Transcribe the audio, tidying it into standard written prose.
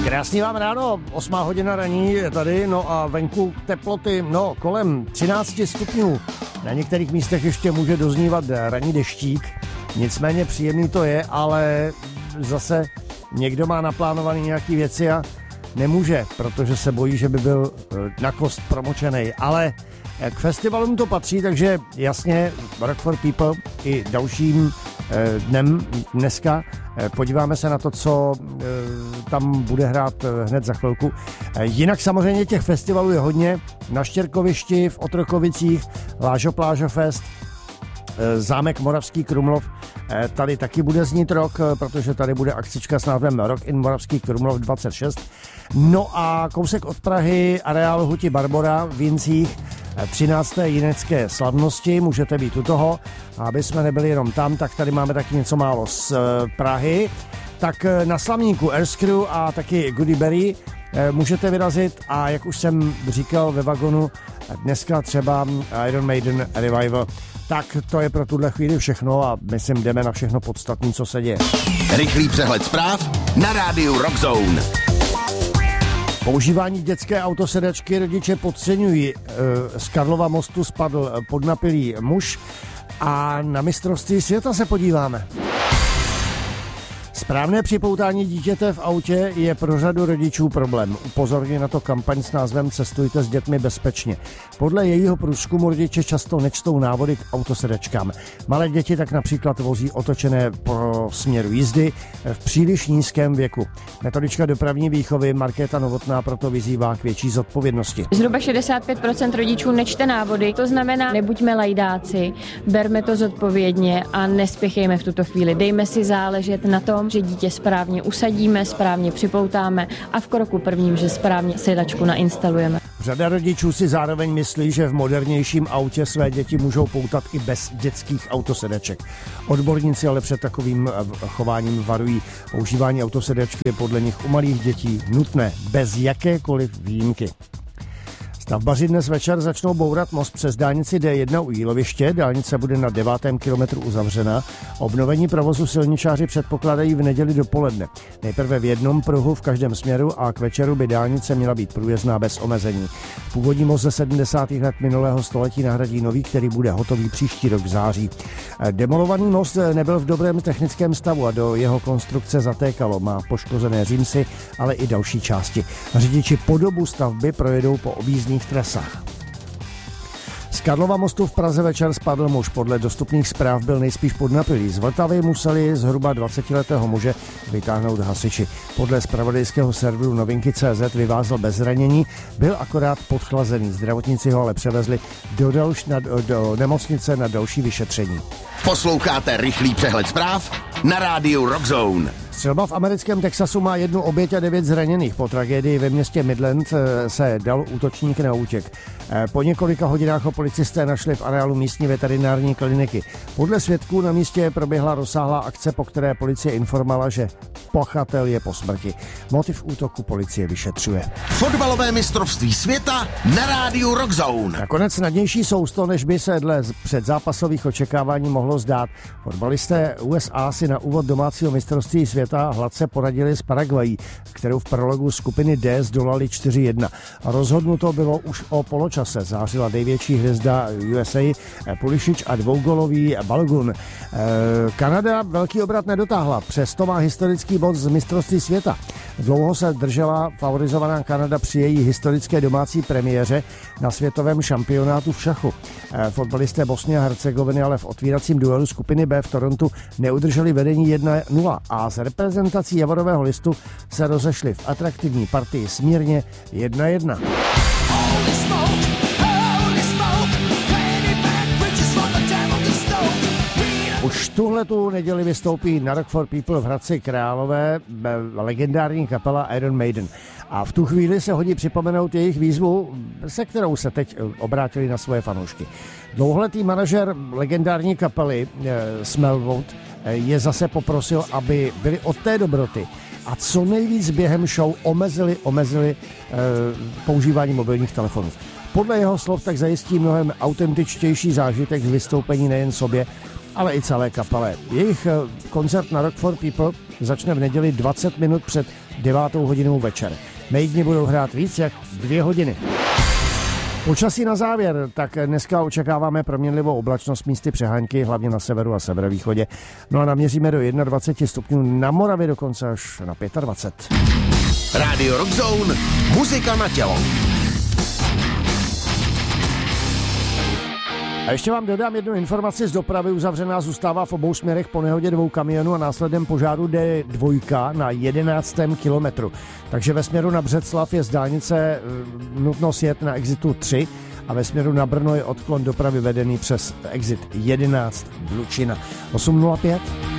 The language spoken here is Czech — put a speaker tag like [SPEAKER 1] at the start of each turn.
[SPEAKER 1] Krásný vám ráno, 8 hodina raní je tady, no a venku teploty, kolem 13 stupňů. Na některých místech ještě může doznívat ranní deštík, nicméně příjemný to je, ale zase někdo má naplánovaný nějaký věci a nemůže, protože se bojí, že by byl na kost promočenej, ale k festivalům to patří, takže jasně Rock for People i dalším dnem dneska. Podíváme se na to, co tam bude hrát hned za chvilku. Jinak samozřejmě těch festivalů je hodně. Na Štěrkovišti, v Otrokovicích, Lážo Plážo Fest, Zámek Moravský Krumlov. Tady taky bude znít rok, protože tady bude akcička s názvem Rock in Moravský Krumlov 26. No a kousek od Prahy areál Huti Barbora v Jincích, 13. jinecké slavnosti, můžete být u toho. A aby jsme nebyli jenom tam, tak tady máme taky něco málo z Prahy. Tak na slavníku Earthcrew a taky Goody Berry můžete vyrazit a jak už jsem říkal ve vagonu, dneska třeba Iron Maiden Revival. Tak to je pro tuhle chvíli všechno a myslím, jdeme na všechno podstatné, co se děje.
[SPEAKER 2] Rychlý přehled zpráv na rádiu Rock Zone.
[SPEAKER 1] Používání dětské autosedačky rodiče podceňují. Z Karlova mostu spadl podnapilý muž a na mistrovství světa se podíváme. Správné připoutání dítěte v autě je pro řadu rodičů problém. Upozorní na to kampaň s názvem Cestujte s dětmi bezpečně. Podle jejího průzkumu rodiče často nečtou návody k autosedačkám. Malé děti tak například vozí otočené po směru jízdy v příliš nízkém věku. Metodička dopravní výchovy Markéta Novotná proto vyzývá k větší zodpovědnosti.
[SPEAKER 3] Zhruba 65% rodičů nečte návody, to znamená, nebuďme lajdáci, berme to zodpovědně a nespěchejme v tuto chvíli. Dejme si záležet na tom, že dítě správně usadíme, správně připoutáme a v kroku prvním, že správně sedačku nainstalujeme.
[SPEAKER 1] Řada rodičů si zároveň myslí, že v modernějším autě své děti můžou poutat i bez dětských autosedaček. Odborníci ale před takovým chováním varují. Používání autosedačky je podle nich u malých dětí nutné, bez jakékoliv výjimky. Stavbaři dnes večer začnou bourat most přes dálnici D1 u Jíloviště. Dálnice bude na 9. kilometru uzavřena. Obnovení provozu silničáři předpokládají v neděli dopoledne. Nejprve v jednom pruhu v každém směru a k večeru by dálnice měla být průjezdná bez omezení. Původní most ze 70. let minulého století nahradí nový, který bude hotový příští rok v září. Demolovaný most nebyl v dobrém technickém stavu a do jeho konstrukce zatékalo. Má poškozené římsy, ale i další části. Řidiči po dobu stavby projedou po objízdných trasách. Z Karlova mostu v Praze večer spadl muž. Podle dostupných zpráv byl nejspíš podnapilý. Z Vltavy museli zhruba 20letého muže vytáhnout hasiči. Podle zpravodajského serveru Novinky.cz vyvázl bez zranění, byl akorát podchlazený. Zdravotníci ho ale převezli do nemocnice na další vyšetření.
[SPEAKER 2] Posloucháte rychlý přehled zpráv na rádiu Rock Zone.
[SPEAKER 1] Střelba v americkém Texasu má 1 oběť a 9 zraněných. Po tragédii ve městě Midland se dal útočník na útěk. Po několika hodinách ho policisté našli v areálu místní veterinární kliniky. Podle svědků na místě proběhla rozsáhlá akce, po které policie informovala, že pachatel je po smrti. Motiv útoku policie vyšetřuje.
[SPEAKER 2] Fotbalové mistrovství světa na rádiu Rock Zone.
[SPEAKER 1] Nakonec snadnější sousto, než by se dle předzápasových očekávání mohlo zdát. Fotbalisté USA si na úvod domácího mistrovství světa hladce poradili s Paraguayí, kterou v prologu skupiny D zdolali 4-1. Rozhodnuto bylo už o poločase. Zářila největší hvězda USA Pulisic a 2gólový Balogun. Kanada velký obrat nedotáhla, přesto má historický bod z mistrovství světa. Dlouho se držela favorizovaná Kanada při její historické domácí premiéře na světovém šampionátu v šachu. Fotbalisté Bosny a Hercegoviny ale v otvíracím duelu skupiny B v Torontu neudrželi vedení 1-0 a z reprezentací javorového listu se rozešli v atraktivní partii smírně 1-1. Už tuhletu neděli vystoupí na Rock for People v Hradci Králové legendární kapela Iron Maiden. A v tu chvíli se hodí připomenout jejich výzvu, se kterou se teď obrátili na svoje fanoušky. Dlouholetý manažer legendární kapely Smellwood je zase poprosil, aby byli od té dobroty a co nejvíc během show omezili používání mobilních telefonů. Podle jeho slov tak zajistí mnohem autentičtější zážitek z vystoupení nejen sobě, ale i celé kapele. Jejich koncert na Rock for People začne v neděli 20 minut před 9. hodinou večer. Maideni budou hrát víc jak 2 hodiny. Počasí na závěr, tak dneska očekáváme proměnlivou oblačnost, místy přehánky, hlavně na severu a severovýchodě. No a naměříme do 21 stupňů, na Moravě dokonce až na 25.
[SPEAKER 2] Rádio Rock Zone, muzika na tělo.
[SPEAKER 1] A ještě vám dodám jednu informaci z dopravy. Uzavřená zůstává v obou směrech po nehodě 2 kamionů a následem požáru D2 na 11. kilometru. Takže ve směru na Břeclav je z dálnice nutnost jet na exitu 3 a ve směru na Brno je odklon dopravy vedený přes exit 11 Blučina. 8:05.